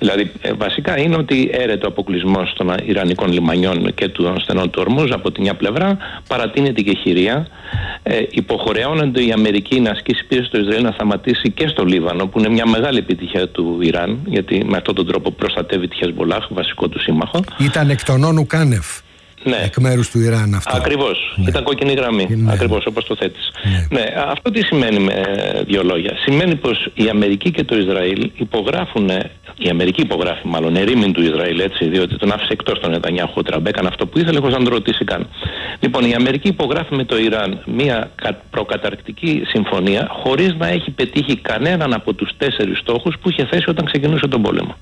Δηλαδή, βασικά είναι ότι έρεται ο αποκλεισμός των Ιρανικών λιμανιών και των στενών του Ορμούζ από τη μια πλευρά, παρατείνεται και η Συρία. Υποχρεώνεται η Αμερική να ασκήσει πίεση στο Ισραήλ να σταματήσει και στο Λίβανο, που είναι μια μεγάλη επιτυχία του Ιράν, γιατί με αυτόν τον τρόπο προστατεύει τη Χεσμολάχ, βασικό του σύμμαχο. Ήταν εκ των όνου κάνευ. Ναι. Εκ μέρους του Ιράν αυτό. Ακριβώς. Ναι. Ήταν κόκκινη γραμμή. Ναι. Ακριβώς, όπως το θέτεις. Ναι. Ναι. Αυτό τι σημαίνει με δύο λόγια? Σημαίνει πως η Αμερική και το Ισραήλ υπογράφουν, η Αμερική υπογράφει μάλλον ερήμην του Ισραήλ, έτσι, διότι τον άφησε εκτός τον Νετανιάχου ο Τραμπ, έκανε αυτό που ήθελε χωρίς να τον ρωτήσει καν. Λοιπόν, η Αμερική υπογράφει με το Ιράν μια προκαταρκτική συμφωνία χωρίς να έχει πετύχει κανέναν από τους 4 στόχους που είχε θέσει όταν ξεκινούσε τον πόλεμο.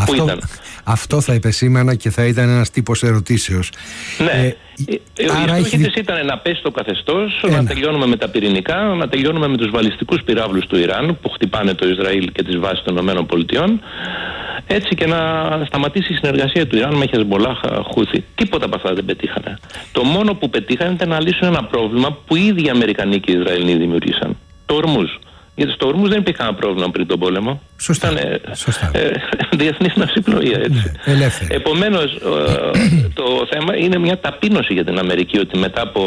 Αυτό θα επεσήμανα και θα ήταν ένας τύπος ερωτήσεως. Ναι. Οι στόχοι της ήταν να πέσει το καθεστώς, να τελειώνουμε με τα πυρηνικά, να τελειώνουμε με τους βαλιστικούς πυράβλους του Ιράν που χτυπάνε το Ισραήλ και τις βάσεις των ΗΠΑ, έτσι και να σταματήσει η συνεργασία του Ιράν με Χεσμολάχ, Χούθι. Τίποτα από αυτά δεν πετύχανε. Το μόνο που πετύχανε ήταν να λύσουν ένα πρόβλημα που ήδη οι Αμερικανοί και οι Ισραηλοί δημιουργήσαν. Το Ορμούζ. Γιατί στο Ορμούζ δεν υπήρχε κανένα πρόβλημα πριν τον πόλεμο. Σωστά. Ήταν διεθνής ναυσιπλοεία, έτσι. Επομένως, το θέμα είναι μια ταπείνωση για την Αμερική ότι μετά από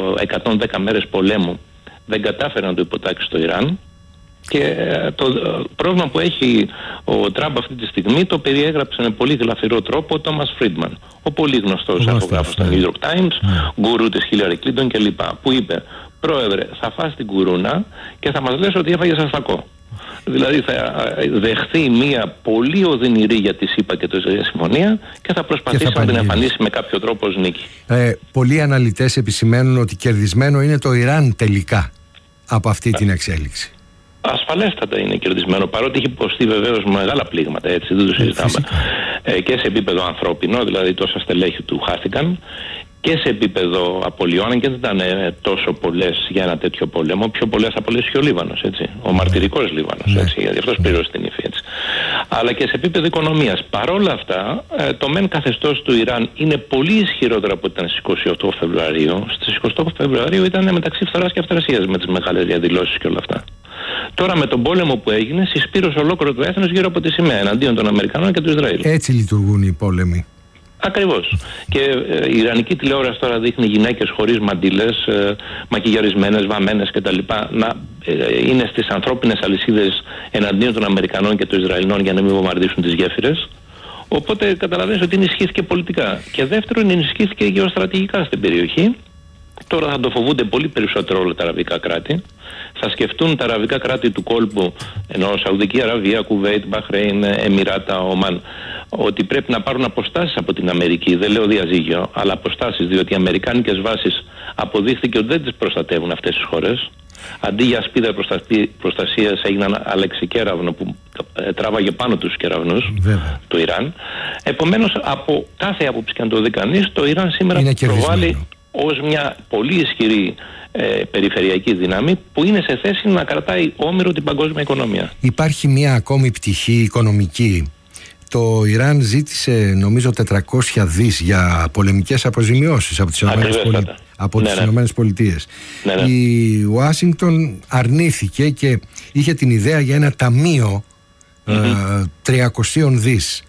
110 μέρες πολέμου δεν κατάφερε να το υποτάξει στο Ιράν. Και το πρόβλημα που έχει ο Τραμπ αυτή τη στιγμή το περιέγραψε με πολύ γλαφυρό τρόπο ο Τόμας Φρίντμαν, ο πολύ γνωστός αρθρογράφος του New York Times, γκουρού της Χίλαρη Κλίντον κλπ. Που είπε: Πρόεδρε, θα φας την κουρούνα και θα μας λες ότι έφαγες αστακό. Δηλαδή θα δεχθεί μια πολύ οδυνηρή για τη ΣΥΠΑ και το Ισραήλ συμφωνία και θα προσπαθήσει να την εμφανίσει με κάποιο τρόπο ως νίκη. Πολλοί αναλυτές επισημαίνουν ότι κερδισμένο είναι το Ιράν τελικά από αυτή την εξέλιξη. Ασφαλέστατα είναι κερδισμένο, παρότι έχει υποστεί βεβαίως μεγάλα πλήγματα, έτσι, δεν το συζητάμε. Και σε επίπεδο ανθρώπινο, δηλαδή τόσα στελέχη του χάθηκαν, και σε επίπεδο απολειών, και δεν ήταν τόσο πολλές για ένα τέτοιο πόλεμο, πιο πολλές απολύσεις και ο Λίβανος, έτσι, ο μαρτυρικός Λίβανος, έτσι, γιατί αυτός πλήρωσε την ύφη, έτσι. Αλλά και σε επίπεδο οικονομίας. Παρόλα αυτά, το μεν καθεστώς του Ιράν είναι πολύ ισχυρότερο από ό,τι ήταν στις 28 Φεβρουαρίου. Στις 28 Φεβρουαρίου ήταν μεταξύ φθοράς και αυθρασίας με τις μεγάλες διαδηλώσεις και όλα αυτά. Τώρα με τον πόλεμο που έγινε, συσπήρωσε ολόκληρο το έθνος γύρω από τη σημαία εναντίον των Αμερικανών και του Ισραήλ. Έτσι λειτουργούν οι πόλεμοι. Ακριβώς. Και η Ιρανική τηλεόραση τώρα δείχνει γυναίκες χωρίς μαντήλες, μακιγιαρισμένες, βαμμένες κτλ. Να είναι στις ανθρώπινες αλυσίδες εναντίον των Αμερικανών και των Ισραηλινών για να μην βομβαρδίσουν τις γέφυρες. Οπότε καταλαβαίνεις ότι ενισχύθηκε πολιτικά. Και δεύτερον, ενισχύθηκε γεωστρατηγικά στην περιοχή. Τώρα θα το φοβούνται πολύ περισσότερο όλα τα αραβικά κράτη. Θα σκεφτούν τα αραβικά κράτη του κόλπου, ενώ Σαουδική Αραβία, Κουβέιτ, Μπαχρέιν, Εμιράτα, Ομάν, ότι πρέπει να πάρουν αποστάσεις από την Αμερική. Δεν λέω διαζύγιο, αλλά αποστάσεις, διότι οι αμερικάνικες βάσεις αποδείχθηκε ότι δεν τις προστατεύουν αυτές τις χώρες. Αντί για σπίδα προστασίας έγιναν αλεξικέραυνο που τράβαγε πάνω τους κεραυνούς του Ιράν. Επομένως, από κάθε άποψη και αν το δει κανείς, το Ιράν σήμερα προβάλλει ως μια πολύ ισχυρή περιφερειακή δύναμη που είναι σε θέση να κρατάει όμηρο την παγκόσμια οικονομία. Υπάρχει μια ακόμη πτυχή οικονομική. Το Ιράν ζήτησε νομίζω 400 δις για πολεμικές αποζημιώσεις από τις Ηνωμένες Πολιτείες. Η Ουάσιγκτον αρνήθηκε και είχε την ιδέα για ένα ταμείο 300 δις.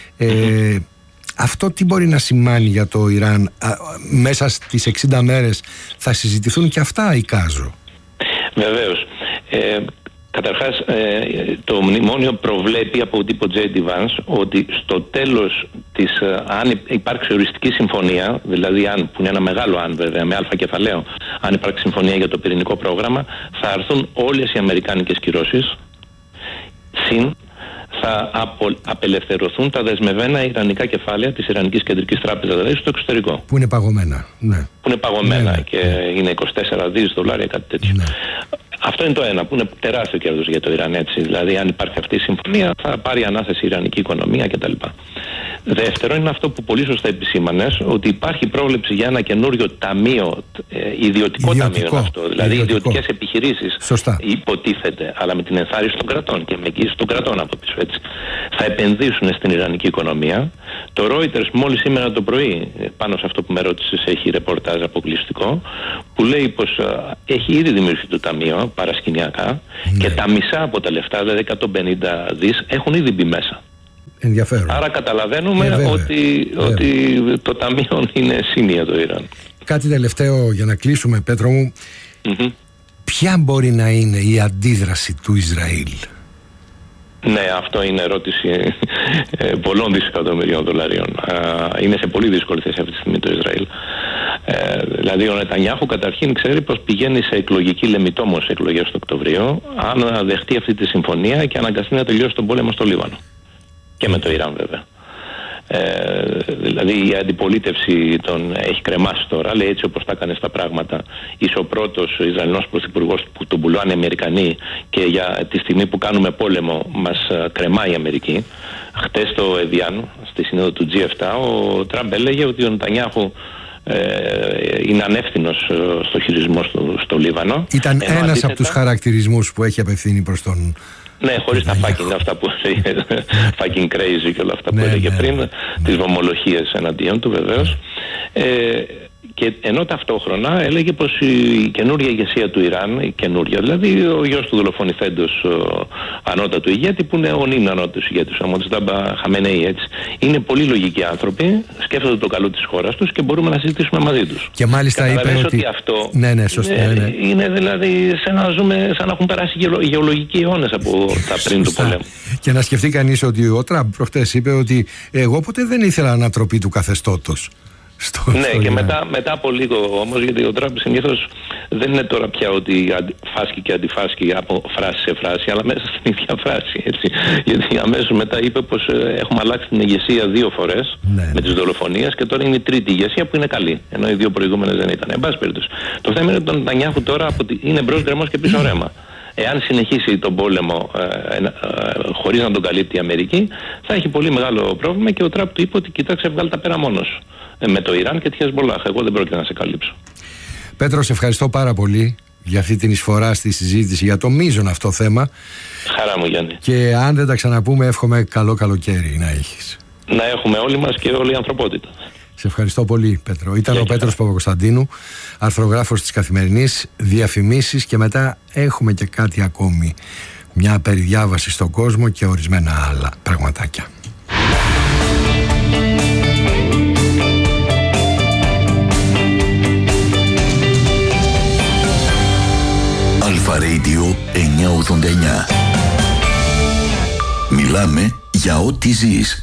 Αυτό τι μπορεί να σημάνει για το Ιράν? Μέσα στις 60 μέρες θα συζητηθούν και αυτά, εικάζω. Βεβαίως. Καταρχάς, το μνημόνιο προβλέπει από τύπο J.D. Vance ότι στο τέλος της, αν υπάρξει οριστική συμφωνία, δηλαδή που είναι ένα μεγάλο αν βέβαια, με αλφα κεφαλαίο, αν υπάρξει συμφωνία για το πυρηνικό πρόγραμμα, θα έρθουν όλες οι αμερικάνικες κυρώσεις, συν θα απελευθερωθούν τα δεσμευμένα ιρανικά κεφάλαια της Ιρανικής Κεντρικής Τράπεζας, δηλαδή στο εξωτερικό. Που είναι παγωμένα. Ναι. Που είναι παγωμένα και είναι 24 δις δολάρια, κάτι τέτοιο. Ναι. Αυτό είναι το ένα, που είναι τεράστιο κέρδος για το Ιράν, έτσι. Δηλαδή, αν υπάρχει αυτή η συμφωνία, θα πάρει ανάθεση η Ιρανική οικονομία κτλ. Δεύτερο, είναι αυτό που πολύ σωστά επισήμανες, ότι υπάρχει πρόβλεψη για ένα καινούριο ταμείο, ιδιωτικό ταμείο είναι αυτό. Δηλαδή, ιδιωτικές επιχειρήσεις υποτίθεται, αλλά με την ενθάρρυνση των κρατών και με εγγύηση των κρατών από πίσω, έτσι. Θα επενδύσουν στην Ιρανική οικονομία. Το Reuters μόλις σήμερα το πρωί, πάνω σε αυτό που με ρώτησες, έχει ρεπορτάζ αποκλειστικό, που λέει πως έχει ήδη δημιουργηθεί το ταμείο παρασκηνιακά και τα μισά από τα λεφτά, δηλαδή 150 δις, έχουν ήδη μπει μέσα. Ενδιαφέρον. Άρα καταλαβαίνουμε ότι το ταμείο είναι σημεία το Ιράν. Κάτι τελευταίο για να κλείσουμε, Πέτρο μου. Ποια μπορεί να είναι η αντίδραση του Ισραήλ? Ναι, αυτό είναι ερώτηση πολλών δισεκατομμυρίων δολαρίων. Είναι σε πολύ δύσκολη θέση αυτή τη στιγμή το Ισραήλ. Δηλαδή ο Νετανιάχου καταρχήν ξέρει πως πηγαίνει σε εκλογική λεμιτόμος εκλογές του Οκτωβρίου αν δεχτεί αυτή τη συμφωνία και αναγκαστεί να τελειώσει τον πόλεμο στο Λίβανο. Και με το Ιράν βέβαια. Δηλαδή η αντιπολίτευση τον έχει κρεμάσει τώρα, λέει έτσι όπως τα έκανε στα πράγματα. Είσαι ο πρώτος Ισραηλινός πρωθυπουργός που τον πουλάνε οι Αμερικανοί και για τη στιγμή που κάνουμε πόλεμο μας κρεμάει η Αμερική. Χτες στο Εδιάν, στη συνόδο του G7, ο Τραμπ έλεγε ότι ο Νετανιάχου είναι ανεύθυνος στο χειρισμό στο Λίβανο. Ήταν ένας από τους χαρακτηρισμούς που έχει απευθύνει προς τον... Ναι, χωρίς τα fucking αυτά που fucking crazy και όλα αυτά που έλεγε πριν, τις βομολογίες εναντίον του βεβαίως. Και ενώ ταυτόχρονα έλεγε πως η καινούργια ηγεσία του Ιράν, η καινούργια δηλαδή, ο γιος του δολοφονηθέντος ανώτατου ηγέτη, που είναι ο νυν ανώτατος ηγέτης, ο Μοτζτάμπα Χαμενέη, έτσι, είναι πολύ λογικοί άνθρωποι, σκέφτονται το καλό της χώρας τους και μπορούμε να συζητήσουμε μαζί τους. Και μάλιστα είπε ότι αυτό είναι δηλαδή σαν να έχουν περάσει γεωλογικοί αιώνες από τα πριν του πολέμου. Και να σκεφτεί κανείς ότι ο Τραμπ προχτές είπε ότι εγώ ποτέ δεν ήθελα ανατροπή του καθεστώτος. Ναι, και μετά από λίγο όμως, γιατί ο Τραμπ συνήθως δεν είναι τώρα πια ότι φάσκει και αντιφάσκει από φράση σε φράση, αλλά μέσα στην ίδια φράση, έτσι. Γιατί αμέσως μετά είπε πως έχουμε αλλάξει την ηγεσία 2 φορές με τις δολοφονίες και τώρα είναι η τρίτη ηγεσία που είναι καλή, ενώ οι 2 προηγούμενες δεν ήταν. Εν πάση περιπτώσει. Το θέμα είναι ότι τον Νετανιάχου τώρα είναι μπρος γκρεμός και πίσω ρέμα. Εάν συνεχίσει τον πόλεμο χωρίς να τον καλύπτει η Αμερική, θα έχει πολύ μεγάλο πρόβλημα και ο Τραμπ του είπε ότι κοιτάξτε, βγάλει τα πέρα μόνος με το Ιράν και τη Χεσμολάχ. Εγώ δεν πρόκειται να σε καλύψω. Πέτρο, σε ευχαριστώ πάρα πολύ για αυτή την εισφορά στη συζήτηση για το μείζον αυτό θέμα. Χαρά μου, Γιάννη. Και αν δεν τα ξαναπούμε, εύχομαι καλό καλοκαίρι να έχεις. Να έχουμε όλοι μας και όλη η ανθρωπότητα. Σε ευχαριστώ πολύ, Πέτρο. Ήταν ο Πέτρος Παπακοσταντίνου, αρθρογράφος της Καθημερινής, διαφημίσεις και μετά έχουμε και κάτι ακόμη. Μια περιδιάβαση στον κόσμο και ορισμένα άλλα πραγματάκια. Αλφα Radio 989. Μιλάμε για ό,τι ζεις.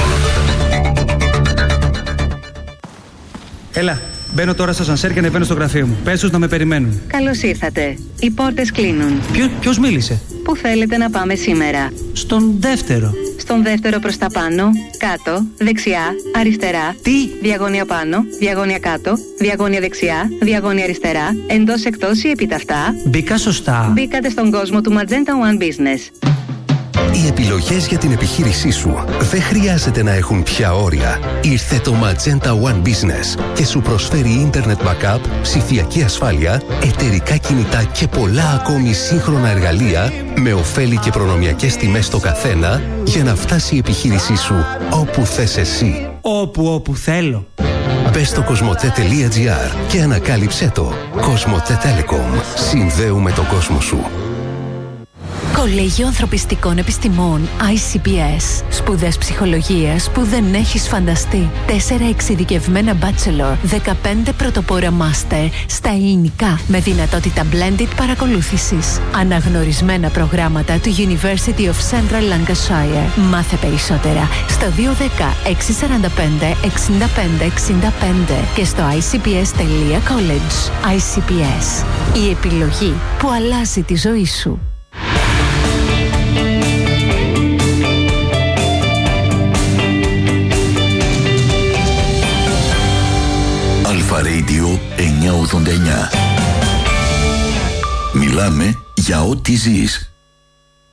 Έλα, μπαίνω τώρα στο ασανσέρ και ανεβαίνω στο γραφείο μου. Πες τους να με περιμένουν. Καλώς ήρθατε. Οι πόρτες κλείνουν. Ποιος μίλησε? Πού θέλετε να πάμε σήμερα? Στον δεύτερο. Στον δεύτερο προς τα πάνω, κάτω, δεξιά, αριστερά. Τι? Διαγώνια πάνω, διαγώνια κάτω, διαγώνια δεξιά, διαγώνια αριστερά, εντός εκτός ή επιταυτά. Μπήκα σωστά. Μπήκατε στον κόσμο του Magenta One Business. Οι επιλογές για την επιχείρησή σου δεν χρειάζεται να έχουν πια όρια. Ήρθε το Magenta One Business και σου προσφέρει ίντερνετ backup, ψηφιακή ασφάλεια, εταιρικά κινητά και πολλά ακόμη σύγχρονα εργαλεία με ωφέλη και προνομιακές τιμές στο καθένα για να φτάσει η επιχείρησή σου όπου θες εσύ. Όπου θέλω. Μπες στο cosmote.gr και ανακάλυψέ το. Cosmote Telecom. Συνδέουμε τον κόσμο σου. Κολέγιο Ανθρωπιστικών Επιστημών ICPS. Σπουδές ψυχολογίας που δεν έχεις φανταστεί. 4 εξειδικευμένα bachelor, 15 πρωτοπόρα master στα ελληνικά με δυνατότητα blended παρακολούθησης. Αναγνωρισμένα προγράμματα του University of Central Lancashire. Μάθε περισσότερα στο 210 645 65 65 και στο icps.college. ICPS. Η επιλογή που αλλάζει τη ζωή σου. Αλφα Radio 989. Μιλάμε για ό,τι ζεις.